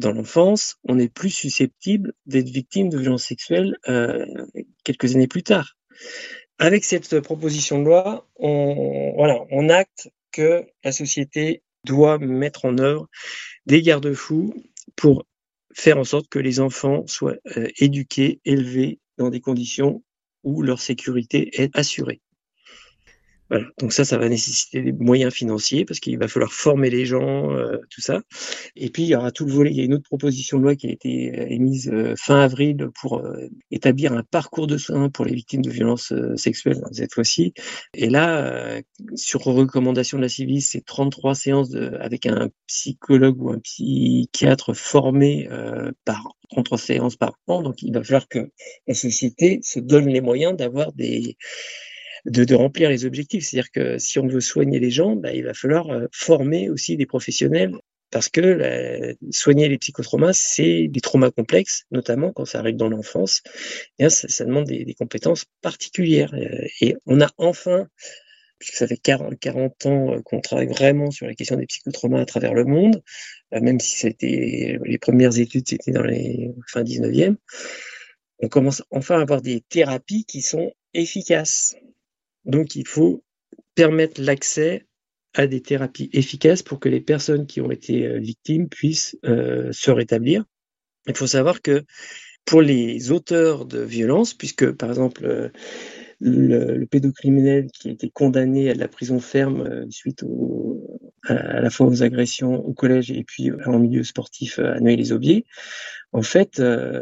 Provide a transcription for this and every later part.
dans l'enfance, on est plus susceptible d'être victime de violences sexuelles quelques années plus tard. Avec cette proposition de loi, on acte que la société doit mettre en œuvre des garde-fous pour faire en sorte que les enfants soient éduqués, élevés dans des conditions où leur sécurité est assurée. Voilà, donc ça va nécessiter des moyens financiers parce qu'il va falloir former les gens, tout ça. Et puis il y aura tout le volet. Il y a une autre proposition de loi qui a été émise fin avril pour établir un parcours de soins pour les victimes de violences sexuelles cette fois-ci. Et là, sur recommandation de la Civis, c'est 33 séances avec un psychologue ou un psychiatre formé par 33 séances par an. Donc il va falloir que la société se donne les moyens d'avoir de remplir les objectifs. C'est-à-dire que si on veut soigner les gens, il va falloir former aussi des professionnels parce que soigner les psychotraumas, c'est des traumas complexes, notamment quand ça arrive dans l'enfance. Et ça demande des compétences particulières. Et on a enfin, puisque ça fait 40 ans qu'on travaille vraiment sur la question des psychotraumas à travers le monde, même si les premières études, c'était dans les fin 19e, on commence enfin à avoir des thérapies qui sont efficaces. Donc, il faut permettre l'accès à des thérapies efficaces pour que les personnes qui ont été victimes puissent se rétablir. Il faut savoir que pour les auteurs de violences, puisque par exemple le pédocriminel qui a été condamné à de la prison ferme suite à la fois aux agressions au collège et puis en milieu sportif à Noël-les-Aubiers, en fait,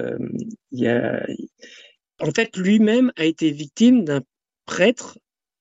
lui-même a été victime d'un prêtre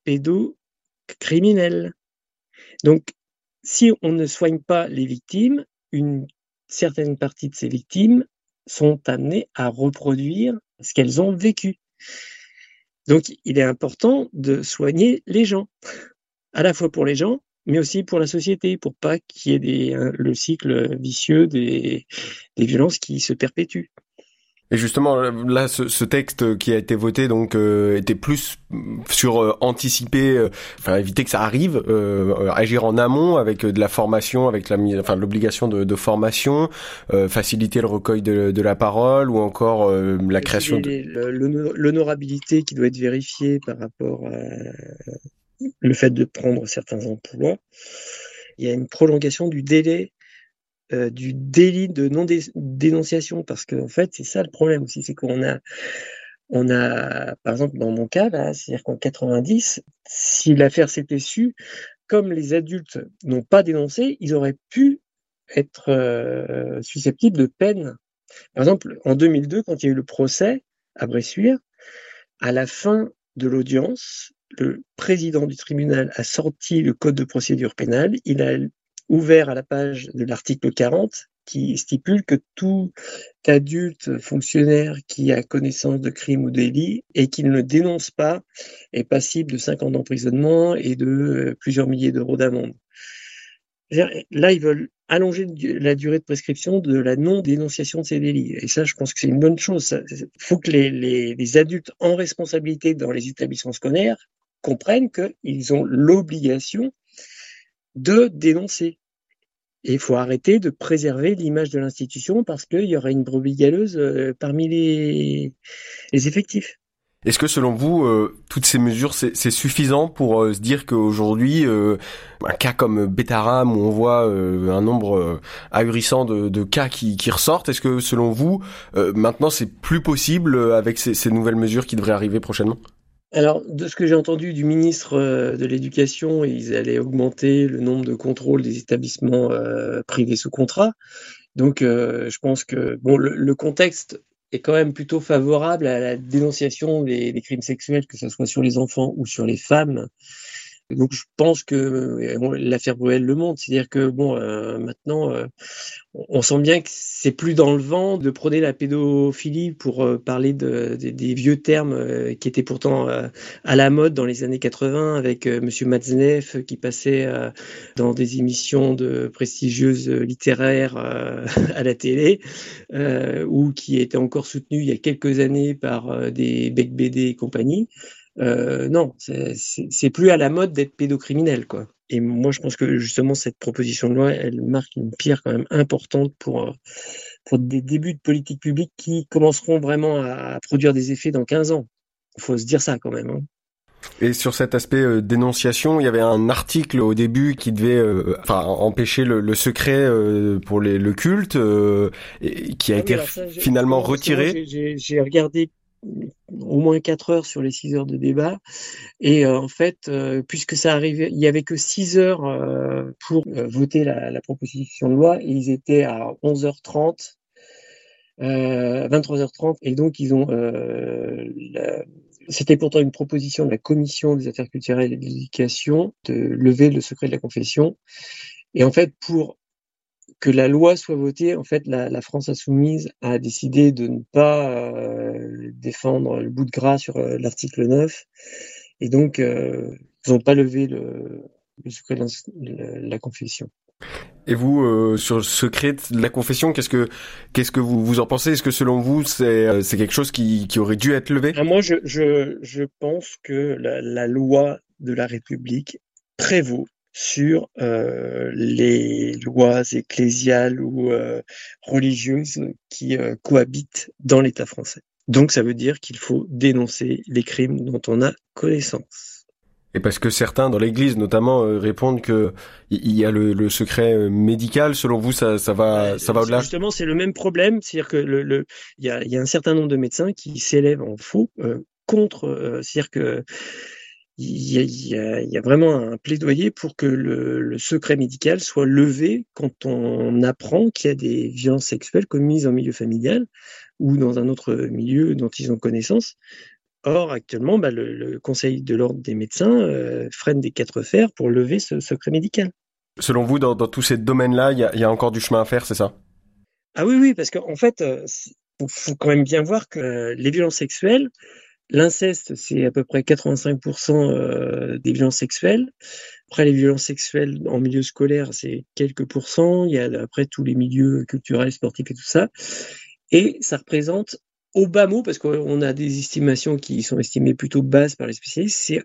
pédocriminel. Donc, si on ne soigne pas les victimes, une certaine partie de ces victimes sont amenées à reproduire ce qu'elles ont vécu. Donc, il est important de soigner les gens, à la fois pour les gens, mais aussi pour la société, pour pas qu'il y ait le cycle vicieux des violences qui se perpétuent. Et justement, là, ce texte qui a été voté donc était plus sur anticiper, éviter que ça arrive, agir en amont avec de la formation, avec l'obligation de formation, faciliter le recueil de la parole ou encore la création de l'honorabilité qui doit être vérifiée par rapport à le fait de prendre certains emplois. Il y a une prolongation du délai du délit de non-dénonciation, parce qu'en fait, c'est ça le problème aussi, c'est qu'on a, par exemple, dans mon cas, là, c'est-à-dire qu'en 90, si l'affaire s'était su, comme les adultes n'ont pas dénoncé, ils auraient pu être susceptibles de peine. Par exemple, en 2002, quand il y a eu le procès à Bressuire, à la fin de l'audience, le président du tribunal a sorti le code de procédure pénale, il a ouvert à la page de l'article 40 qui stipule que tout adulte fonctionnaire qui a connaissance de crimes ou délits et qui ne le dénonce pas est passible de 5 ans d'emprisonnement et de plusieurs milliers d'euros d'amende. Là, ils veulent allonger la durée de prescription de la non-dénonciation de ces délits. Et ça, je pense que c'est une bonne chose. Il faut que les adultes en responsabilité dans les établissements scolaires comprennent qu'ils ont l'obligation de dénoncer. Et il faut arrêter de préserver l'image de l'institution parce qu'il y aura une brebis galeuse parmi les effectifs. Est-ce que selon vous, toutes ces mesures, c'est suffisant pour se dire qu'aujourd'hui, un cas comme Betaram, où on voit un nombre ahurissant de cas qui ressortent, est-ce que selon vous, maintenant c'est plus possible avec ces nouvelles mesures qui devraient arriver prochainement ? Alors, de ce que j'ai entendu du ministre de l'Éducation, ils allaient augmenter le nombre de contrôles des établissements privés sous contrat. Donc, je pense que le contexte est quand même plutôt favorable à la dénonciation des crimes sexuels, que ce soit sur les enfants ou sur les femmes. Donc, je pense que l'affaire Bruel le montre. C'est-à-dire que maintenant, on sent bien que c'est plus dans le vent de prôner la pédophilie pour parler des vieux termes qui étaient pourtant à la mode dans les années 80 avec Monsieur Matzneff qui passait dans des émissions de prestigieuses littéraires à la télé ou qui était encore soutenu il y a quelques années par des Bec BD et compagnie. Non, c'est plus à la mode d'être pédocriminel, quoi. Et moi, je pense que justement, cette proposition de loi, elle marque une pierre quand même importante pour des débuts de politique publique qui commenceront vraiment à produire des effets dans 15 ans. Il faut se dire ça quand même. Hein. Et sur cet aspect dénonciation, il y avait un article au début qui devait empêcher le secret pour le culte, et qui a été finalement retiré. J'ai regardé au moins 4 heures sur les 6 heures de débat. Et en fait, puisque ça arrivait, il y avait que 6 heures pour voter la proposition de loi, et ils étaient à 11h30, 23h30, et donc ils ont c'était pourtant une proposition de la Commission des affaires culturelles et de l'éducation de lever le secret de la confession. Et en fait, pour que la loi soit votée, en fait, la France insoumise a décidé de ne pas défendre le bout de gras sur l'article 9. Et donc, ils n'ont pas levé le secret de la confession. Et vous, sur le secret de la confession, qu'est-ce que vous en pensez? Est-ce que selon vous, c'est quelque chose qui aurait dû être levé? Moi, je pense que la loi de la République prévaut sur les lois ecclésiales ou religieuses qui cohabitent dans l'État français. Donc, ça veut dire qu'il faut dénoncer les crimes dont on a connaissance. Et parce que certains dans l'Église notamment répondent que il y a le secret médical. Selon vous, ça va au-delà. Justement, c'est le même problème, c'est-à-dire que il y a un certain nombre de médecins qui s'élèvent en faux contre, c'est-à-dire que il y a vraiment un plaidoyer pour que le secret médical soit levé quand on apprend qu'il y a des violences sexuelles commises en milieu familial ou dans un autre milieu dont ils ont connaissance. Or, actuellement, le Conseil de l'ordre des médecins freine des 4 fers pour lever ce secret médical. Selon vous, dans tous ces domaines-là, il y a encore du chemin à faire, c'est ça? Ah oui, parce qu'en fait, faut quand même bien voir que les violences sexuelles, l'inceste, c'est à peu près 85% des violences sexuelles. Après, les violences sexuelles en milieu scolaire, c'est quelques pourcents. Il y a après tous les milieux culturels, sportifs et tout ça. Et ça représente au bas mot, parce qu'on a des estimations qui sont estimées plutôt basses par les spécialistes, c'est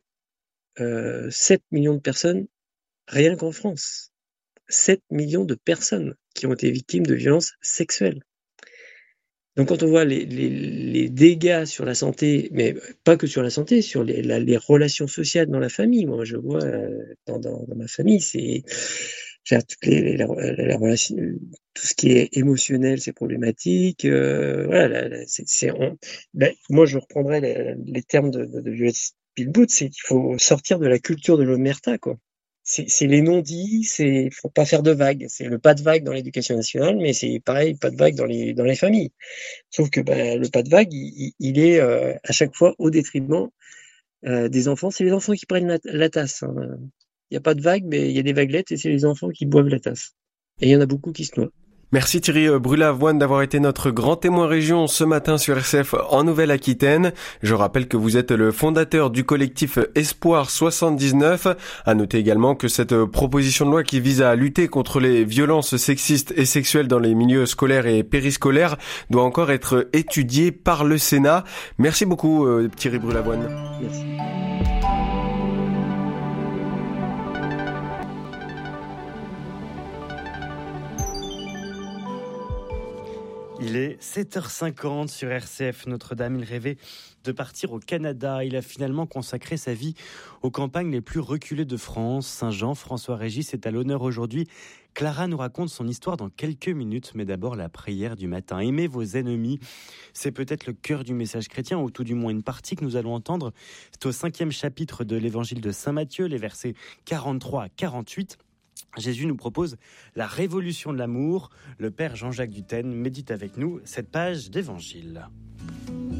7 millions de personnes rien qu'en France. 7 millions de personnes qui ont été victimes de violences sexuelles. Donc quand on voit les dégâts sur la santé, mais pas que sur la santé, sur les relations sociales dans la famille, moi je vois dans ma famille, c'est toutes les relations, tout ce qui est émotionnel, c'est problématique. Voilà, moi je reprendrais les termes de Violette Spielboot, c'est qu'il faut sortir de la culture de l'omerta, quoi. C'est les non-dits, faut pas faire de vagues. C'est le pas de vague dans l'éducation nationale, mais c'est pareil, pas de vague dans les familles. Sauf que le pas de vague, il est à chaque fois au détriment des enfants. C'est les enfants qui prennent la tasse. Hein. Il n'y a pas de vague, mais il y a des vaguelettes et c'est les enfants qui boivent la tasse. Et il y en a beaucoup qui se noient. Merci Thierry Brûlé-Avoine d'avoir été notre grand témoin région ce matin sur RCF en Nouvelle-Aquitaine. Je rappelle que vous êtes le fondateur du collectif Espoir 79. À noter également que cette proposition de loi qui vise à lutter contre les violences sexistes et sexuelles dans les milieux scolaires et périscolaires doit encore être étudiée par le Sénat. Merci beaucoup Thierry Brûlé-Avoine. Merci. Il est 7h50 sur RCF Notre-Dame. Il rêvait de partir au Canada. Il a finalement consacré sa vie aux campagnes les plus reculées de France. Saint-Jean, François-Régis est à l'honneur aujourd'hui. Clara nous raconte son histoire dans quelques minutes, mais d'abord la prière du matin. Aimez vos ennemis, c'est peut-être le cœur du message chrétien, ou tout du moins une partie que nous allons entendre. C'est au 5e chapitre de l'évangile de Saint Matthieu, les versets 43 à 48. Jésus nous propose la révolution de l'amour. Le père Jean-Jacques Dutène médite avec nous cette page d'évangile.